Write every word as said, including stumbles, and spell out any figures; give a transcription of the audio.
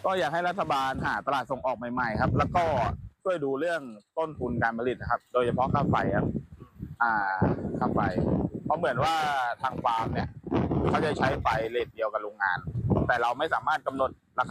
ก็อยากให้รัฐบาลหาตลาดส่งออกใหม่ๆครับแล้วก็ช่วยดูเรื่องต้นทุนการผลิตนะครับโดยเฉพาะค่าไฟครับอ่าค่าไฟเพราะเหมือนว่าทางฟาร์มเนี่ยเขาจะใช้ไฟเรทเดียวกับโรงงานแต่เราไม่สามารถกำหนดราคา